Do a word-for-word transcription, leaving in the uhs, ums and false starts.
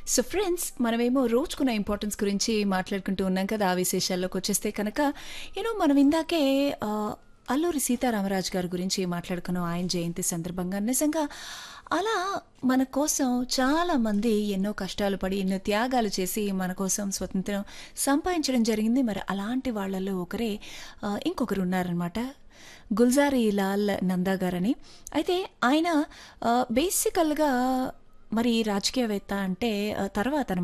So friends మనమేమో రోజుకున్న importance గురించి మాట్లాడుకుంటూ ఉన్నాం కదా. ఆ విశేషాల్లోకి వచ్చేస్తే కనుక యూనో మనం ఇందాకే ఆ, అల్లూరి సీతారామరాజు గారి గురించి మాట్లాడుకున్నాం ఆయన జయంతి సందర్భంగా. నిజంగా అలా మన కోసం చాలా మంది ఎన్నో కష్టాలు పడి ఎన్నో త్యాగాలు చేసి మన కోసం స్వతంత్రం సంపాదించడం జరిగింది. మరి అలాంటి వాళ్ళలో ఒకరే ఆ, ఇంకొకరు ఉన్నారనమాట, గుల్జారీ లాల్ నందా గారని. అయితే ఆయన బేసికల్గా మరి రాజకీయవేత్త అంటే ఆ, తర్వాత